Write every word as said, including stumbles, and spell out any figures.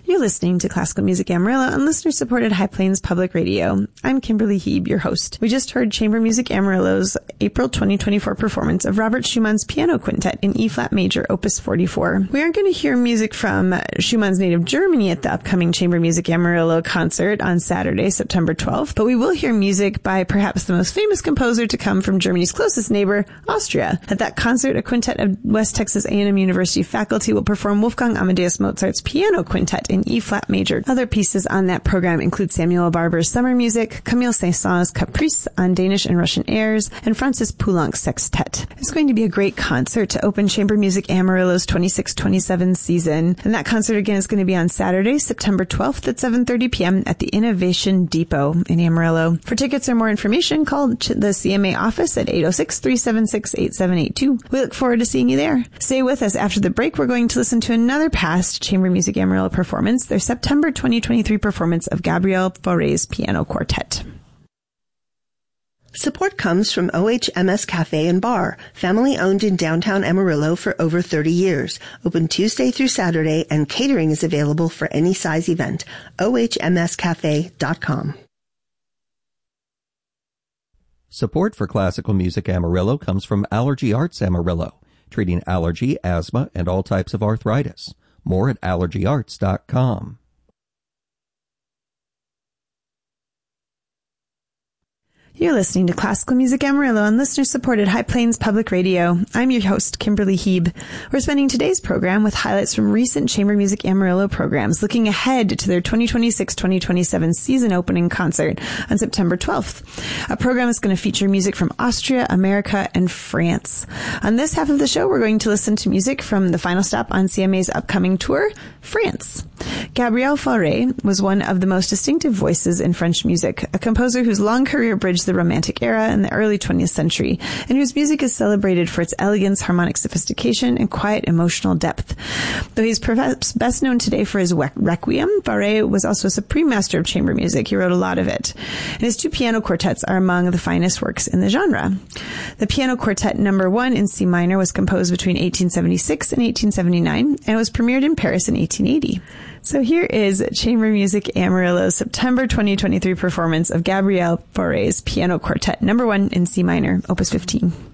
You're listening to Classical Music Amarillo on listener-supported High Plains Public Radio. I'm Kimberly Heeb, your host. We just heard Chamber Music Amarillo's April twenty twenty-four performance of Robert Schumann's Piano Quintet in E-flat major, opus forty-four. We aren't going to hear music from Schumann's native Germany at the upcoming Chamber Music Amarillo concert on Saturday, September twelfth, but we will hear music by perhaps the most famous composer to come from Germany's closest neighbor, Austria. At that concert, a quintet of West Texas A and M University faculty will perform Wolfgang Amadeus Mozart's Piano Quintet in E-flat major. Other pieces on that program include Samuel Barber's Summer Music, Camille Saint-Saëns' Caprice on Danish and Russian airs, and Francis Poulenc's Sextet. It's going to be a great concert to open Chamber Music Amarillo's twenty-six twenty-seven season. And that concert again is going to be on Saturday, September twelfth at seven thirty p.m. at the Innovation Depot in Amarillo. For tickets or more information, call the C M A office at eight oh six, three seven six, eight seven eight two. We look forward to seeing you there. Stay with us. After the break, we're going to listen to another past Chamber Music Amarillo performance, their September twenty twenty-three performance of Gabriel Fauré's Piano Quartet. Support comes from O H M S Cafe and Bar, family-owned in downtown Amarillo for over thirty years. Open Tuesday through Saturday, and catering is available for any size event. O H M S cafe dot com. Support for Classical Music Amarillo comes from Allergy Arts Amarillo, treating allergy, asthma, and all types of arthritis. More at allergy arts dot com. You're listening to Classical Music Amarillo on listener-supported High Plains Public Radio. I'm your host, Kimberly Heeb. We're spending today's program with highlights from recent Chamber Music Amarillo programs, looking ahead to their twenty twenty-six twenty twenty-seven season opening concert on September twelfth. A program is going to feature music from Austria, America, and France. On this half of the show, we're going to listen to music from the final stop on C M A's upcoming tour, France. Gabriel Fauré was one of the most distinctive voices in French music, a composer whose long career bridged the Romantic era in the early twentieth century, and whose music is celebrated for its elegance, harmonic sophistication, and quiet emotional depth. Though he's perhaps best known today for his Requiem, Fauré was also a supreme master of chamber music. He wrote a lot of it. And his two piano quartets are among the finest works in the genre. The Piano Quartet Number One in C minor was composed between eighteen seventy-six and eighteen seventy-nine, and was premiered in Paris in eighteen eighty. So here is Chamber Music Amarillo's September twenty twenty-three performance of Gabriel Fauré's Piano Quartet Number One in C minor, Opus fifteen.